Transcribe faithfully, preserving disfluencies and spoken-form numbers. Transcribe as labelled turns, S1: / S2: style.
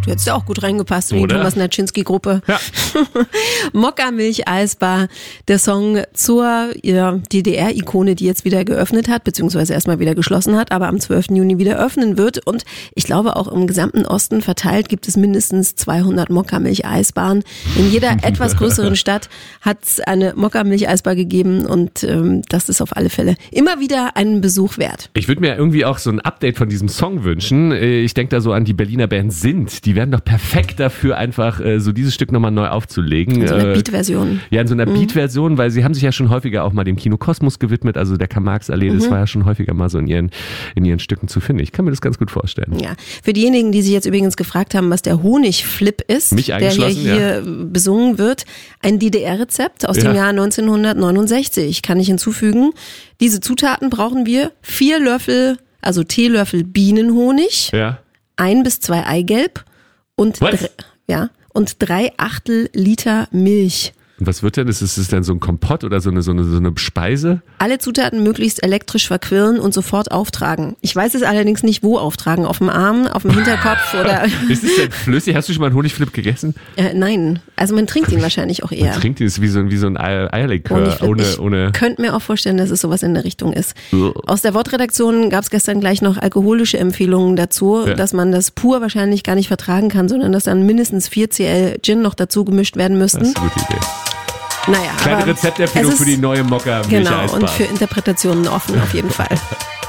S1: Du hättest ja auch gut reingepasst in die
S2: Oder?
S1: Thomas Naczynski-Gruppe.
S2: Ja.
S1: Mokka-Milch-Eisbar, der Song zur ja, D D R-Ikone, die jetzt wieder geöffnet hat, beziehungsweise erstmal wieder geschlossen hat, aber am zwölften Juni wieder öffnen wird. Und ich glaube, auch im gesamten Osten verteilt gibt es mindestens zweihundert Mokka-Milch-Eisbaren. In jeder etwas größeren Stadt hat es eine Mokka-Milch-Eisbar gegeben und ähm, das ist auf alle Fälle immer wieder einen Besuch wert.
S2: Ich würde mir irgendwie auch so ein Update von diesem Song wünschen. Ich denke da so an die Berliner Band Sind. Die wären doch perfekt dafür, einfach äh, so dieses Stück nochmal neu aufzulegen.
S1: In so einer
S2: äh,
S1: Beat-Version.
S2: Ja, in so einer
S1: Mhm.
S2: Beat-Version, weil sie haben sich ja schon häufiger auch mal dem Kino Kosmos gewidmet, also der Karl-Marx-Allee, das
S1: Mhm.
S2: war ja schon häufiger mal so in ihren, in ihren Stücken zu finden. Ich kann mir das ganz gut vorstellen.
S1: Ja, für diejenigen, die sich jetzt übrigens gefragt haben, was der Honigflip ist,
S2: Mich
S1: der hier,
S2: eingeschlossen,
S1: hier besungen wird, ein D D R-Rezept aus
S2: Ja.
S1: dem Jahr neunzehnhundertneunundsechzig, kann ich hinzufügen. Diese Zutaten brauchen wir: vier Löffel, also Teelöffel Bienenhonig,
S2: Ja.
S1: ein bis zwei Eigelb und,
S2: Was?
S1: dr- ja, und drei Achtel Liter Milch.
S2: Und was wird denn? Ist es ist dann so ein Kompott oder so eine, so eine, so eine Speise?
S1: Alle Zutaten möglichst elektrisch verquirlen und sofort auftragen. Ich weiß es allerdings nicht, wo auftragen. Auf dem Arm, auf dem Hinterkopf oder...
S2: Ist es denn flüssig? Hast du schon mal einen Honigflip gegessen?
S1: Äh, nein, also man trinkt ihn wahrscheinlich auch eher.
S2: Man trinkt ihn, ist wie so, ein- wie so ein Ei- Eierlikör,
S1: Honigflip.
S2: ohne,
S1: ich
S2: ohne.
S1: könnte mir auch vorstellen, dass es sowas in der Richtung ist.
S2: Ugh.
S1: Aus der Wortredaktion gab es gestern gleich noch alkoholische Empfehlungen dazu,
S2: Ja.
S1: dass man das pur wahrscheinlich gar nicht vertragen kann, sondern dass dann mindestens vier Cl Gin noch dazu gemischt werden
S2: Das
S1: müssten.
S2: ist eine gute Idee.
S1: Naja,
S2: Kleine
S1: aber
S2: Rezeptempfehlung
S1: es ist-
S2: für die neue Mokka
S1: Genau,
S2: Milcheisbar.
S1: und für Interpretationen offen auf jeden Fall.